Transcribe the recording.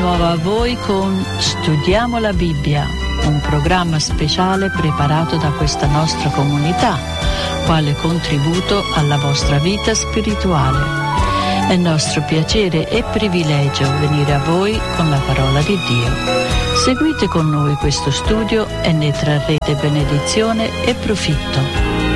nuovo a voi con Studiamo la Bibbia, un programma speciale preparato da questa nostra comunità, quale contributo alla vostra vita spirituale. È nostro piacere e privilegio venire a voi con la parola di Dio. Seguite con noi questo studio e ne trarrete benedizione e profitto.